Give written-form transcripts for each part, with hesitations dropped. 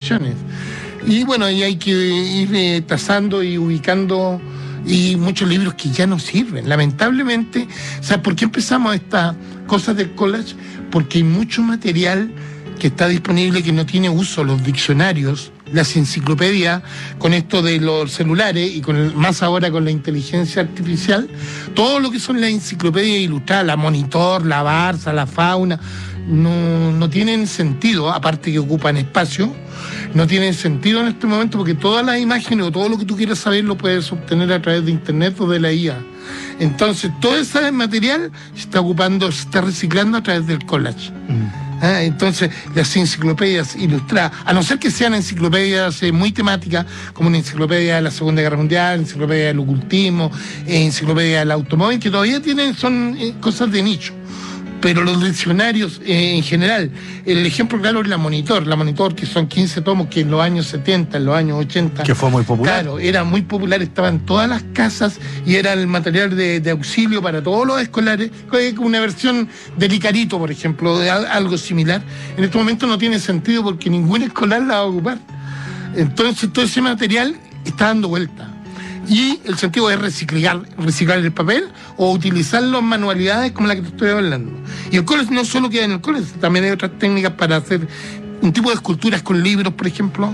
secciones. Y bueno, ahí hay que ir trazando y ubicando, y muchos libros que ya no sirven, lamentablemente. O sea, ¿por qué empezamos estas cosas del collage? Porque hay mucho material que está disponible que no tiene uso, los diccionarios, las enciclopedias, con esto de los celulares y más ahora con la inteligencia artificial, todo lo que son las enciclopedias ilustradas, la Monitor, la Barça, la Fauna, no tienen sentido, aparte que ocupan espacio, no tienen sentido en este momento porque todas las imágenes o todo lo que tú quieras saber lo puedes obtener a través de internet o de la IA. Entonces, todo ese material se está reciclando a través del collage. Entonces, las enciclopedias ilustradas, a no ser que sean enciclopedias muy temáticas, como una enciclopedia de la Segunda Guerra Mundial, enciclopedia del ocultismo, enciclopedia del automóvil, que todavía son cosas de nicho. Pero los diccionarios en general, el ejemplo claro es la Monitor, que son 15 tomos que en los años 70, en los años 80... Que fue muy popular. Claro, era muy popular, estaba en todas las casas y era el material de auxilio para todos los escolares, una versión del Icarito, por ejemplo, de algo similar. En este momento no tiene sentido porque ningún escolar la va a ocupar. Entonces todo ese material está dando vuelta. Y el sentido es reciclar el papel o utilizarlo en manualidades como la que te estoy hablando. Y el collage no solo queda en el collage, también hay otras técnicas para hacer un tipo de esculturas con libros, por ejemplo.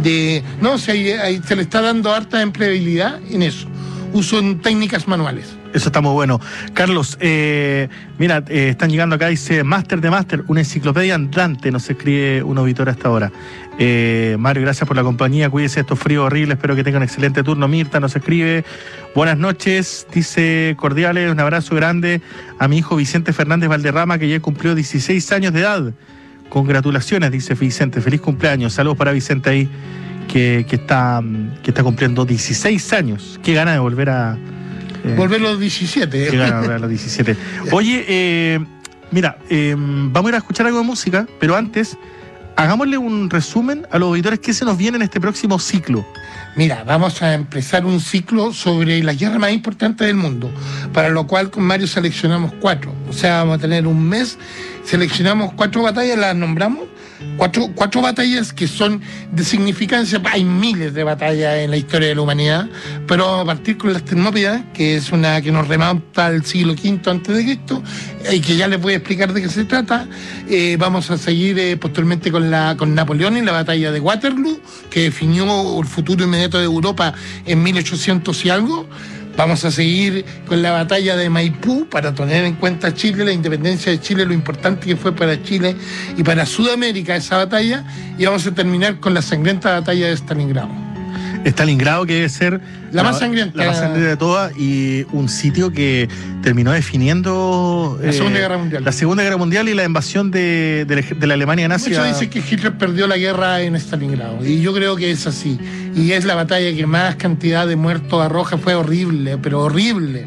Ahí se le está dando harta empleabilidad en eso. Uso en técnicas manuales. Eso está muy bueno. Carlos, mira, están llegando acá, dice Máster de Máster, una enciclopedia andante, nos escribe un auditor hasta ahora. Mario, gracias por la compañía, cuídese, estos fríos horribles, espero que tengan un excelente turno. Mirta nos escribe, buenas noches, dice cordiales, un abrazo grande a mi hijo Vicente Fernández Valderrama, que ya cumplió 16 años de edad. Congratulaciones, dice Vicente, feliz cumpleaños, saludos para Vicente ahí, que está cumpliendo 16 años. Qué gana de volver a... volver a los 17. Qué gana de volver a los 17. Oye, mira, vamos a ir a escuchar algo de música, pero antes... hagámosle un resumen a los auditores que se nos viene en este próximo ciclo. Mira, vamos a empezar un ciclo sobre la guerra más importante del mundo, para lo cual con Mario seleccionamos 4. O sea, vamos a tener un mes, seleccionamos 4 batallas, las nombramos, 4 batallas que son de significancia. Hay miles de batallas en la historia de la humanidad, pero vamos a partir con las Termópilas, que es una que nos remonta al siglo V a.C., y que ya les voy a explicar de qué se trata. Vamos a seguir posteriormente con Napoleón y la batalla de Waterloo, que definió el futuro inmediato de Europa en 1800 y algo. Vamos a seguir con la batalla de Maipú para tener en cuenta Chile, la independencia de Chile, lo importante que fue para Chile y para Sudamérica esa batalla. Y vamos a terminar con la sangrienta batalla de Stalingrado. Stalingrado, que debe ser la más sangrienta de todas, y un sitio que terminó definiendo la Segunda Guerra Mundial. La Segunda Guerra Mundial y la invasión de la Alemania nazi. Muchos dicen que Hitler perdió la guerra en Stalingrado, y yo creo que es así. Y es la batalla que más cantidad de muertos arroja, fue horrible, pero horrible.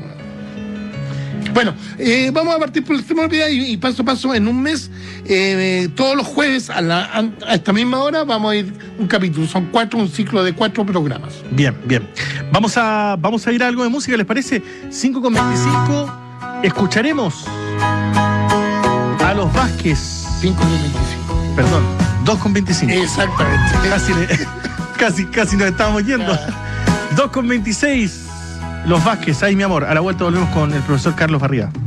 Bueno, vamos a partir por el tema y paso a paso en un mes, todos los jueves a esta misma hora vamos a ir un capítulo, son 4, un ciclo de 4 programas. Bien. Vamos a ir a algo de música, ¿les parece? 5:25, escucharemos a los Vázquez. 5:25. Perdón, 2:25. Exactamente. Casi nos estamos yendo. 2:26. Los Vázquez, ahí mi amor. A la vuelta volvemos con el profesor Carlos Barría.